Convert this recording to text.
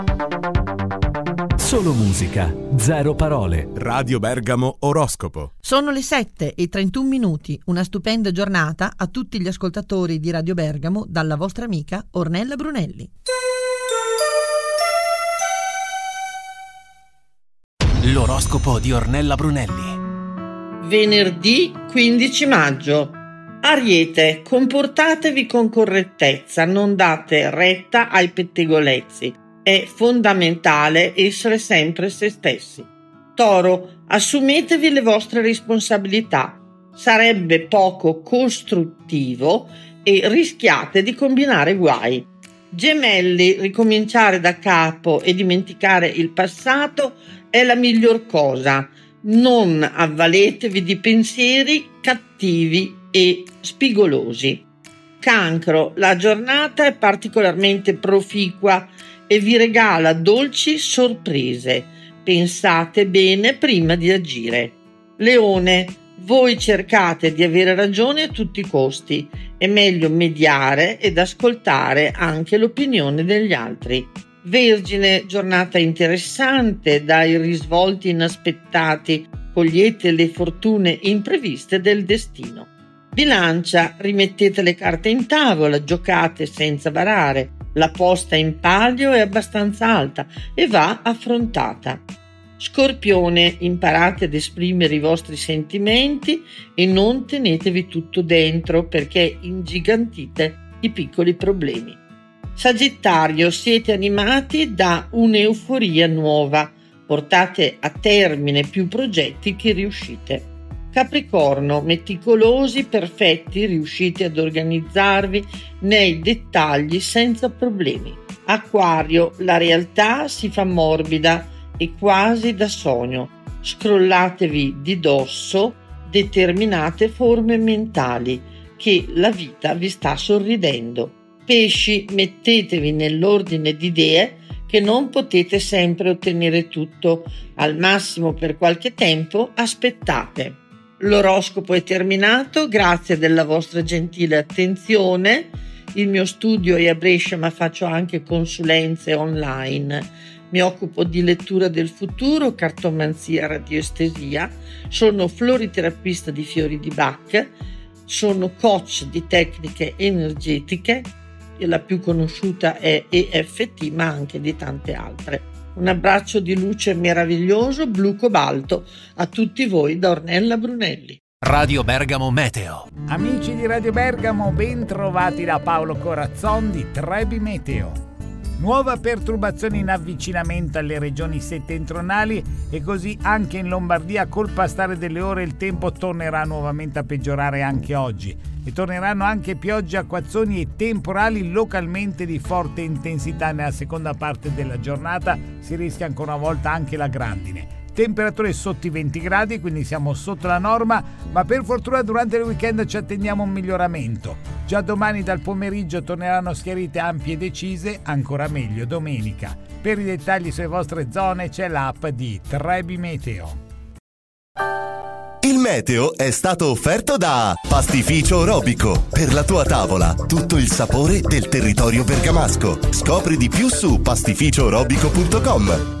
Solo musica, zero parole. Radio Bergamo Oroscopo. Sono le 7:31, una stupenda giornata a tutti gli ascoltatori di Radio Bergamo dalla vostra amica Ornella Brunelli. L'oroscopo di Ornella Brunelli. Venerdì 15 maggio. Ariete, comportatevi con correttezza, non date retta ai pettegolezzi. È fondamentale essere sempre se stessi. Toro, assumetevi le vostre responsabilità. Sarebbe poco costruttivo e rischiate di combinare guai. Gemelli, ricominciare da capo e dimenticare il passato è la miglior cosa. Non avvaletevi di pensieri cattivi e spigolosi. Cancro, la giornata è particolarmente proficua e vi regala dolci sorprese. Pensate bene prima di agire. Leone, voi cercate di avere ragione a tutti i costi. È meglio mediare ed ascoltare anche l'opinione degli altri. Vergine, giornata interessante, dai risvolti inaspettati, cogliete le fortune impreviste del destino. Bilancia, rimettete le carte in tavola, giocate senza barare. La posta in palio è abbastanza alta e va affrontata. Scorpione, imparate ad esprimere i vostri sentimenti e non tenetevi tutto dentro perché ingigantite i piccoli problemi. Sagittario, siete animati da un'euforia nuova, portate a termine più progetti che riuscite. Capricorno, meticolosi, perfetti, riuscite ad organizzarvi nei dettagli senza problemi. Acquario, la realtà si fa morbida e quasi da sogno. Scrollatevi di dosso determinate forme mentali che la vita vi sta sorridendo. Pesci, mettetevi nell'ordine di idee che non potete sempre ottenere tutto. Al massimo per qualche tempo aspettate. L'oroscopo è terminato, grazie della vostra gentile attenzione. Il mio studio è a Brescia, ma faccio anche consulenze online. Mi occupo di lettura del futuro, cartomanzia, radioestesia. Sono floriterapista di fiori di Bach. Sono coach di tecniche energetiche. La più conosciuta è EFT, ma anche di tante altre. Un abbraccio di luce meraviglioso, blu cobalto, a tutti voi da Ornella Brunelli. Radio Bergamo Meteo. Amici di Radio Bergamo, ben trovati da Paolo Corazzon di Trebi Meteo. Nuova perturbazione in avvicinamento alle regioni settentrionali e così anche in Lombardia. Col passare delle ore il tempo tornerà nuovamente a peggiorare anche oggi e torneranno anche piogge, acquazzoni e temporali localmente di forte intensità. Nella seconda parte della giornata si rischia ancora una volta anche la grandine. Temperature sotto i 20 gradi, quindi siamo sotto la norma, ma per fortuna durante il weekend ci attendiamo un miglioramento. Già domani dal pomeriggio torneranno schiarite ampie e decise, ancora meglio domenica. Per i dettagli sulle vostre zone c'è l'app di Trebi Meteo. Il meteo è stato offerto da Pastificio Robico. Per la tua tavola, tutto il sapore del territorio bergamasco. Scopri di più su pastificiorobico.com.